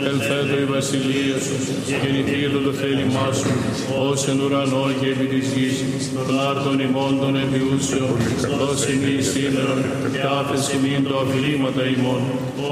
ελθέτω η βασιλεία σου, γεννηθήτω το θέλημά σου, ως εν ουρανό και επί της γης, των άρτων ημών των επιούσεων, δώσε ημί σήμερον, και άφεση μην το αφλήματα ημών,